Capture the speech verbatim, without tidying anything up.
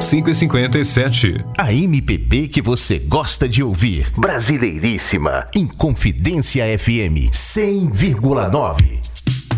cinco e cinquenta e sete. A M P B que você gosta de ouvir. Brasileiríssima. Inconfidência F M cem vírgula nove.